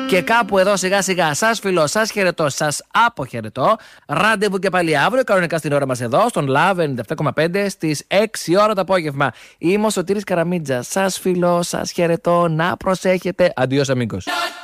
Και κάπου εδώ σιγά σιγά σας φιλώ, σας χαιρετώ, σας αποχαιρετώ. Ραντεβού και πάλι αύριο, κανονικά στην ώρα μας εδώ, στον Love 97,5 στις 6 ώρα το απόγευμα. Είμαι ο Σωτήρης Καραμίτζας. Σας φιλώ, σας χαιρετώ, να προσέχετε. Αντιός αμίγκος.